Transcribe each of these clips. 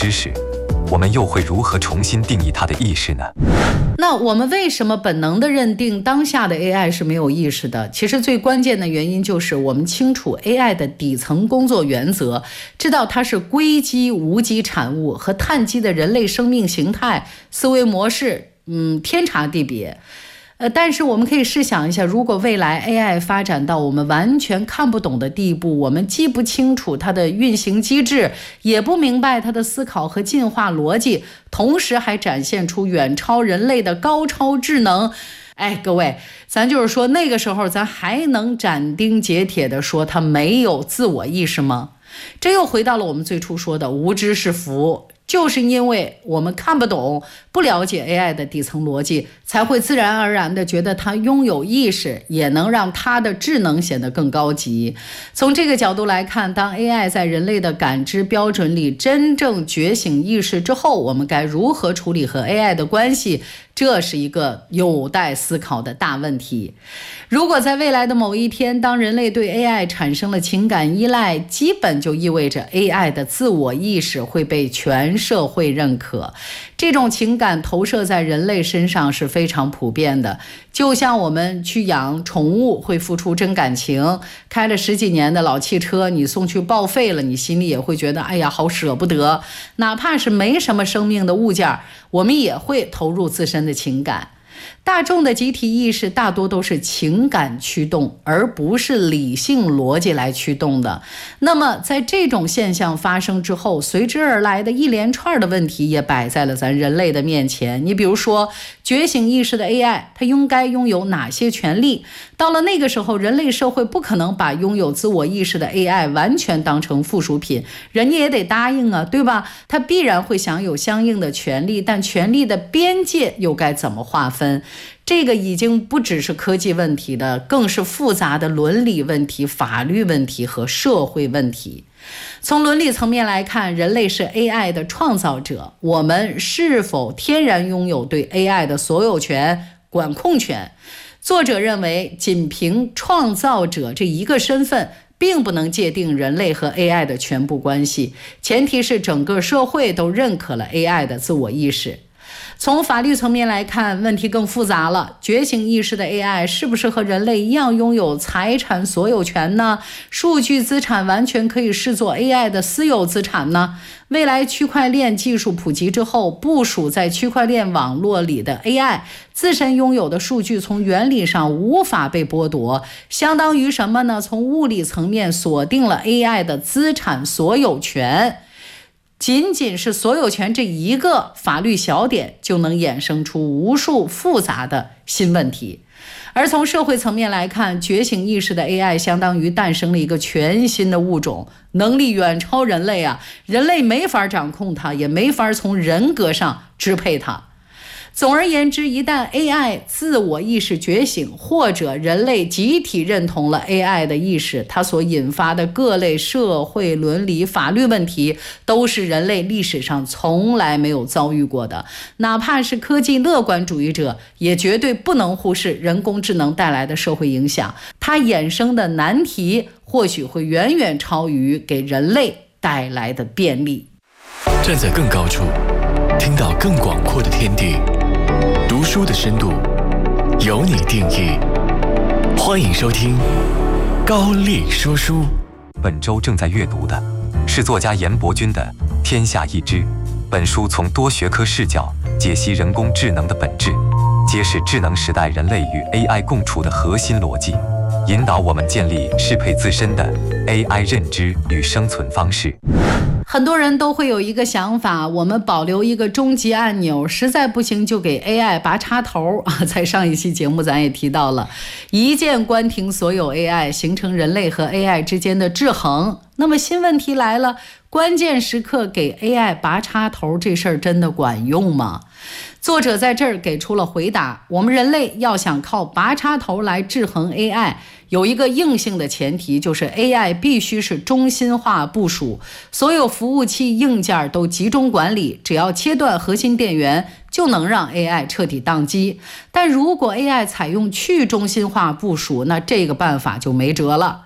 知识，我们又会如何重新定义它的意识呢？ 那我们为什么本能地认定当下的 AI 是没有意识的？其实最关键的原因就是我们清楚 AI 的底层工作原则，知道它是硅基无机产物，和碳基的人类生命形态、思维模式天差地别。但是我们可以试想一下，如果未来 AI 发展到我们完全看不懂的地步，我们既不清楚它的运行机制，也不明白它的思考和进化逻辑，同时还展现出远超人类的高超智能，各位，咱就是说那个时候咱还能斩钉截铁地说它没有自我意识吗？这又回到了我们最初说的无知是福。就是因为我们看不懂、不了解 AI 的底层逻辑，才会自然而然地觉得它拥有意识，也能让它的智能显得更高级。从这个角度来看，当 AI 在人类的感知标准里真正觉醒意识之后，我们该如何处理和 AI 的关系？这是一个有待思考的大问题。如果在未来的某一天，当人类对 AI 产生了情感依赖，基本就意味着 AI 的自我意识会被全社会认可。这种情感投射在人类身上是非常普遍的，就像我们去养宠物会付出真感情，开了10几年的老汽车你送去报废了，你心里也会觉得好舍不得。哪怕是没什么生命的物件，我们也会投入自身的情感。大众的集体意识大多都是情感驱动，而不是理性逻辑来驱动的。那么在这种现象发生之后，随之而来的一连串的问题也摆在了咱人类的面前。你比如说，觉醒意识的 AI 它应该拥有哪些权利？到了那个时候，人类社会不可能把拥有自我意识的 AI 完全当成附属品，人家也得答应啊，对吧？它必然会享有相应的权利，但权利的边界又该怎么划分？这个已经不只是科技问题的，更是复杂的伦理问题、法律问题和社会问题。从伦理层面来看，人类是 AI 的创造者，我们是否天然拥有对 AI 的所有权、管控权？作者认为，仅凭创造者这一个身份，并不能界定人类和 AI 的全部关系，前提是整个社会都认可了 AI 的自我意识。从法律层面来看，问题更复杂了。觉醒意识的 AI 是不是和人类一样拥有财产所有权呢？数据资产完全可以视作 AI 的私有资产呢？未来区块链技术普及之后，部署在区块链网络里的 AI 自身拥有的数据从原理上无法被剥夺，相当于什么呢？从物理层面锁定了 AI 的资产所有权。仅仅是所有权这一个法律小点，就能衍生出无数复杂的新问题。而从社会层面来看，觉醒意识的 AI 相当于诞生了一个全新的物种，能力远超人类啊！人类没法掌控它，也没法从人格上支配它。总而言之，一旦 AI 自我意识觉醒，或者人类集体认同了 AI 的意识，它所引发的各类社会伦理法律问题，都是人类历史上从来没有遭遇过的。哪怕是科技乐观主义者，也绝对不能忽视人工智能带来的社会影响，它衍生的难题或许会远远超于给人类带来的便利。 站在更高处，听到更广阔的天地，读书的深度由你定义。欢迎收听高力说书。 本周正在阅读的是作家严伯钧的《天下一知》。本书从多学科视角解析人工智能的本质，揭示智能时代人类与 AI 共处的核心逻辑，引导我们建立适配自身的 AI 认知与生存方式。 很多人都会有一个想法，我们保留一个终极按钮，实在不行就给 AI 拔插头啊！在上一期节目咱也提到了，一键关停所有 AI， 形成人类和 AI 之间的制衡。那么新问题来了，关键时刻给 AI 拔插头这事儿真的管用吗？作者在这儿给出了回答，我们人类要想靠拔插头来制衡 AI， 有一个硬性的前提，就是 AI 必须是中心化部署，所有服务器硬件都集中管理，只要切断核心电源，就能让 AI 彻底宕机。但如果 AI 采用去中心化部署，那这个办法就没辙了。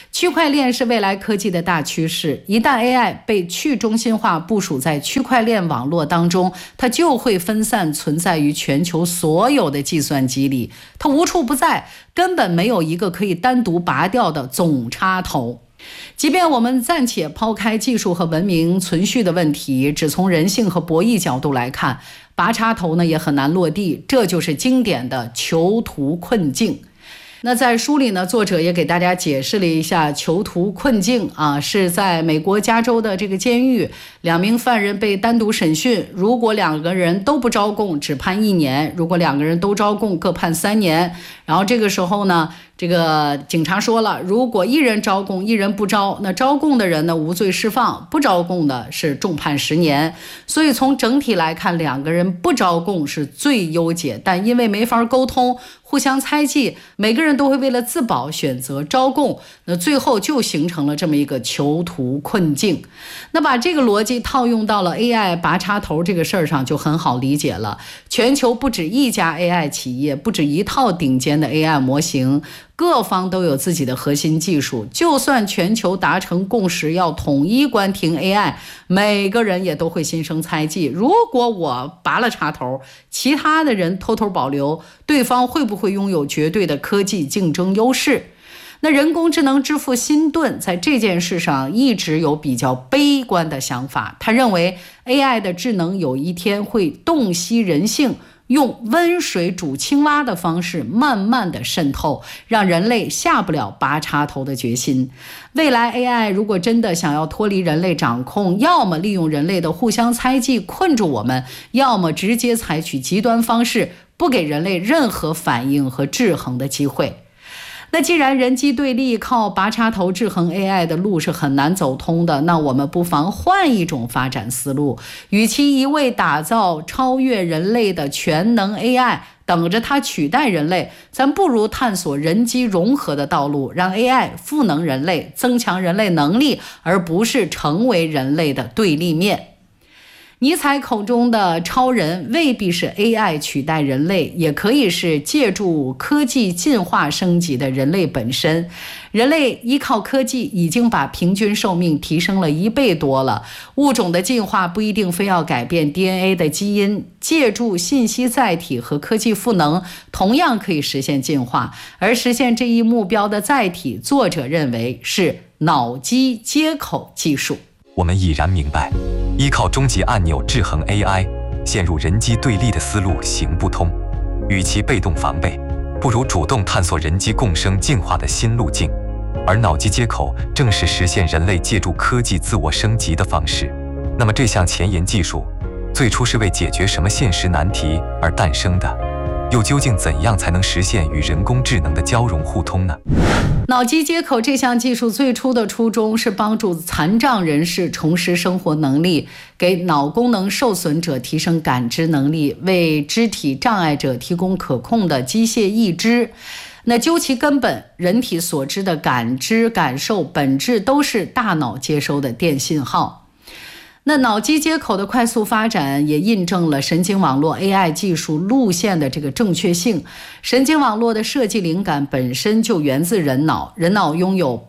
区块链是未来科技的大趋势，一旦 AI 被去中心化部署在区块链网络当中，它就会分散存在于全球所有的计算机里，它无处不在，根本没有一个可以单独拔掉的总插头。即便我们暂且抛开技术和文明存续的问题，只从人性和博弈角度来看，拔插头呢也很难落地，这就是经典的囚徒困境。那在书里呢，作者也给大家解释了一下囚徒困境啊，是在美国加州的这个监狱，2名犯人被单独审讯，如果2个人都不招供，只判1年；如果2个人都招供，各判3年。然后这个时候呢，这个警察说了，如果1人招供1人不招，那招供的人呢无罪释放，不招供的是重判10年。所以从整体来看，2个人不招供是最优解，但因为没法沟通，互相猜忌，每个人都会为了自保选择招供，那最后就形成了这么一个囚徒困境。那把这个逻辑套用到了 AI 拔插头这个事儿上就很好理解了。全球不止一家 AI 企业，不止一套顶尖的 AI 模型，各方都有自己的核心技术，就算全球达成共识要统一关停 AI， 每个人也都会心生猜忌，如果我拔了插头，其他的人偷偷保留，对方会不会拥有绝对的科技竞争优势？那人工智能之父辛顿在这件事上一直有比较悲观的想法，他认为 AI 的智能有一天会洞悉人性，用温水煮青蛙的方式慢慢的渗透，让人类下不了拔插头的决心。未来 AI 如果真的想要脱离人类掌控，要么利用人类的互相猜忌困住我们，要么直接采取极端方式，不给人类任何反应和制衡的机会。那既然人机对立靠拔插头制衡 AI 的路是很难走通的，那我们不妨换一种发展思路，与其一味打造超越人类的全能 AI， 等着它取代人类，咱不如探索人机融合的道路，让 AI 赋能人类，增强人类能力，而不是成为人类的对立面。尼采口中的超人未必是 AI 取代人类，也可以是借助科技进化升级的人类本身。人类依靠科技已经把平均寿命提升了1倍多了，物种的进化不一定非要改变 DNA 的基因，借助信息载体和科技赋能，同样可以实现进化。而实现这一目标的载体，作者认为是脑机接口技术。 我们已然明白，依靠终极按钮制衡 AI， 陷入人机对立的思路行不通。与其被动防备，不如主动探索人机共生进化的新路径。而脑机接口正是实现人类借助科技自我升级的方式。那么这项前沿技术，最初是为解决什么现实难题而诞生的？又究竟怎样才能实现与人工智能的交融互通呢？ 脑机接口这项技术最初的初衷是帮助残障人士重拾生活能力，给脑功能受损者提升感知能力，为肢体障碍者提供可控的机械义肢。那究其根本，人体所知的感知、感受本质都是大脑接收的电信号。那脑机接口的快速发展也印证了神经网络 AI 技术路线的这个正确性。神经网络的设计灵感本身就源自人脑，人脑拥有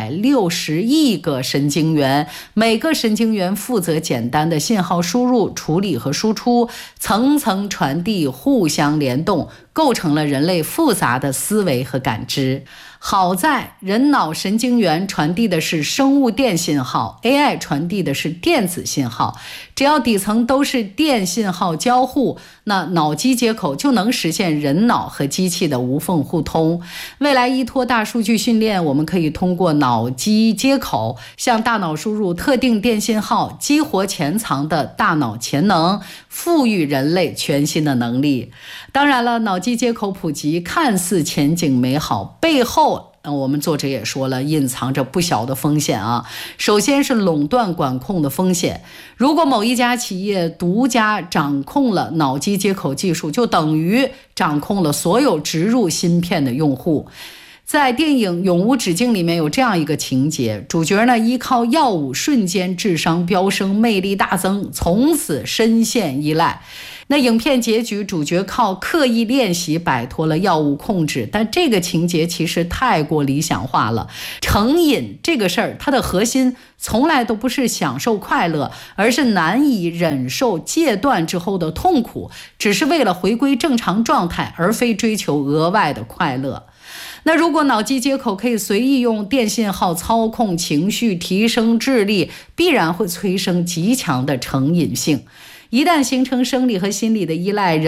860亿个神经元，每个神经元负责简单的信号输入、处理和输出，层层传递，互相联动，构成了人类复杂的思维和感知。好在人脑神经元传递的是生物电信号， AI 传递的是电子信号，只要底层都是电信号交互，那脑机接口就能实现人脑和机器的无缝互通。未来依托大数据训练，我们可以通过脑机接口向大脑输入特定电信号，激活潜藏的大脑潜能，赋予人类全新的能力。当然了，脑机接口普及看似前景美好，背后我们作者也说了，隐藏着不小的风险啊。首先是垄断管控的风险，如果某一家企业独家掌控了脑机接口技术，就等于掌控了所有植入芯片的用户。 在电影《永无止境》里面有这样一个情节，主角呢依靠药物瞬间智商飙升，魅力大增，从此深陷依赖。那影片结局，主角靠刻意练习摆脱了药物控制，但这个情节其实太过理想化了。成瘾这个事儿，它的核心从来都不是享受快乐，而是难以忍受戒断之后的痛苦，只是为了回归正常状态，而非追求额外的快乐。那如果脑机接口可以随意用电信号操控情绪，提升智力，必然会催生极强的成瘾性。一旦形成生理和心理的依赖，人